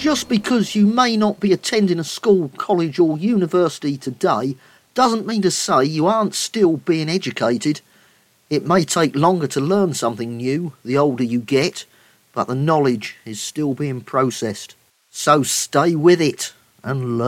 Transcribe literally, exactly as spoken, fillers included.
Just because you may not be attending a school, college or university today doesn't mean to say you aren't still being educated. It may take longer to learn something new the older you get, but the knowledge is still being processed. So stay with it and learn.